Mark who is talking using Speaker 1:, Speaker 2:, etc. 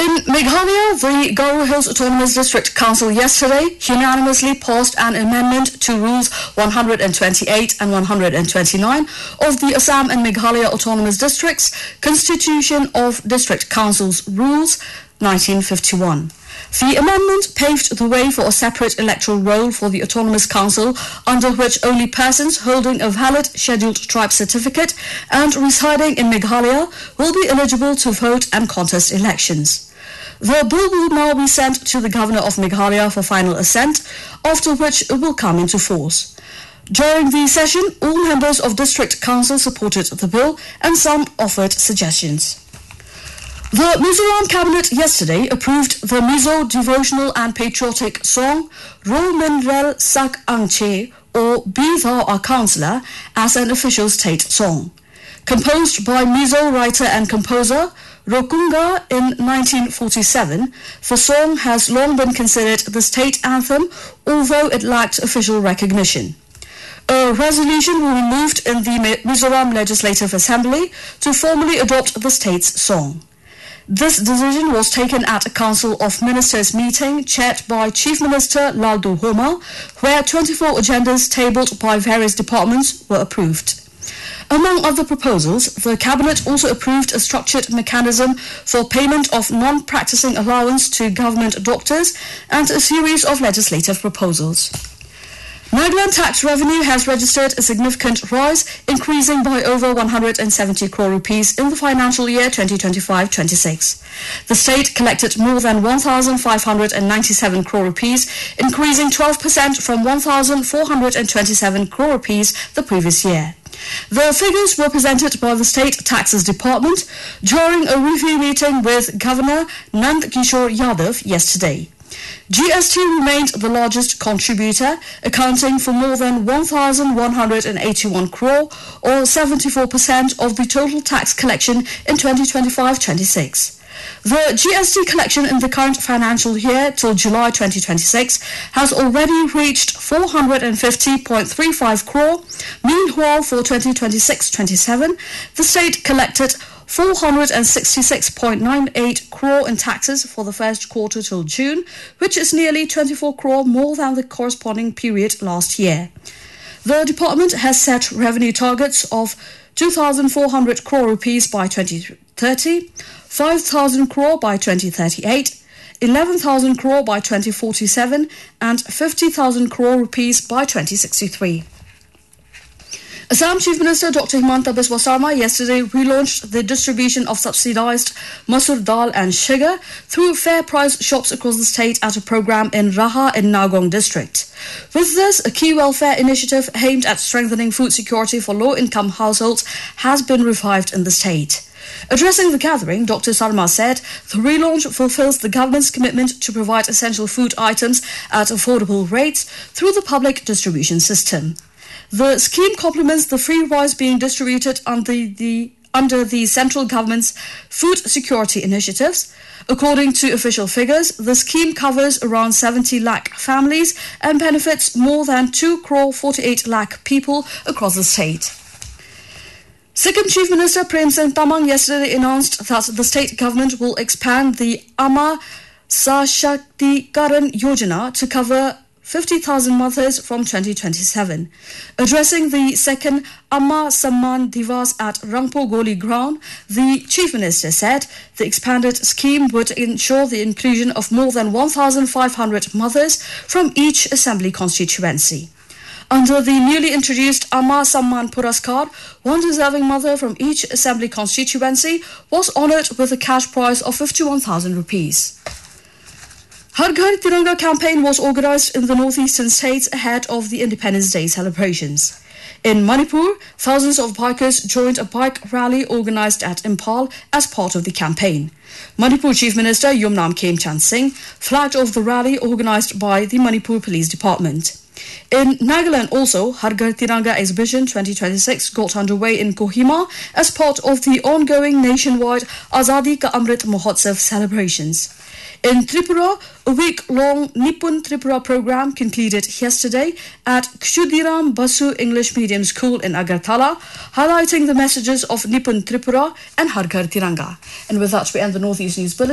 Speaker 1: In Meghalaya, the Garo Hills Autonomous District Council yesterday unanimously passed an amendment to Rules 128 and 129 of the Assam and Meghalaya Autonomous Districts Constitution of District Councils Rules 1951. The amendment paved the way for a separate electoral roll for the Autonomous Council, under which only persons holding a valid Scheduled Tribe certificate and residing in Meghalaya will be eligible to vote and contest elections. The bill will now be sent to the Governor of Meghalaya for final assent, after which it will come into force. During the session, all members of District Council supported the bill and some offered suggestions. The Mizoram Cabinet yesterday approved the Mizo devotional and patriotic song Ro Minrel Sak Angche, or Be Thou Our Counselor, as an official state song. Composed by Mizo writer and composer Rokunga in 1947, the song has long been considered the state anthem, although it lacked official recognition. A resolution will be moved in the Mizoram Legislative Assembly to formally adopt the state's song. This decision was taken at a Council of Ministers meeting chaired by Chief Minister Laldu Homa, where 24 agendas tabled by various departments were approved. Among other proposals, the Cabinet also approved a structured mechanism for payment of non-practicing allowance to government doctors and a series of legislative proposals. Nagaland tax revenue has registered a significant rise, increasing by over 170 crore rupees in the financial year 2025-26. The state collected more than 1,597 crore rupees, increasing 12% from 1,427 crore rupees the previous year. The figures were presented by the State Taxes Department during a review meeting with Governor Nand Kishore Yadav yesterday. GST remained the largest contributor, accounting for more than 1,181 crore, or 74% of the total tax collection in 2025-26. The GST collection in the current financial year till July 2026 has already reached 450.35 crore. Meanwhile, for 2026-27, the state collected 466.98 crore in taxes for the first quarter till June, which is nearly 24 crore more than the corresponding period last year. The department has set revenue targets of 2,400 crore rupees by 2030, 5,000 crore by 2038, 11,000 crore by 2047 and 50,000 crore rupees by 2063. Assam Chief Minister Dr. Himanta Biswa Sarma yesterday relaunched the distribution of subsidized masur dal and sugar through fair price shops across the state at a program in Raha in Nagaland district. With this, a key welfare initiative aimed at strengthening food security for low-income households has been revived in the state. Addressing the gathering, Dr. Sarma said the relaunch fulfills the government's commitment to provide essential food items at affordable rates through the public distribution system. The scheme complements the free rice being distributed under the central government's food security initiatives. According to official figures, the scheme covers around 70 lakh families and benefits more than 2 crore 48 lakh people across the state. Sikkim Chief Minister Prem Singh Tamang yesterday announced that the state government will expand the Amma Sashakti-karan Yojana to cover 50,000 mothers from 2027. Addressing the second Amma Samman Divas at Rangpo Goli ground, the Chief Minister said the expanded scheme would ensure the inclusion of more than 1,500 mothers from each assembly constituency. Under the newly introduced Amma Samman Puraskar, one deserving mother from each assembly constituency was honoured with a cash prize of 51,000 rupees. Har Ghar Tiranga campaign was organised in the northeastern states ahead of the Independence Day celebrations. In Manipur, thousands of bikers joined a bike rally organised at Impal as part of the campaign. Manipur Chief Minister Yumnam Khemchand Singh flagged off the rally organised by the Manipur Police Department. In Nagaland also, Har Ghar Tiranga Exhibition 2026 got underway in Kohima as part of the ongoing nationwide Azadi Ka Amrit Mahotsav celebrations. In Tripura, a week-long Nipun Tripura program concluded yesterday at Kshudiram Basu English Medium School in Agartala, highlighting the messages of Nipun Tripura and Har Ghar Tiranga. And with that, we end the Northeast News Bulletin.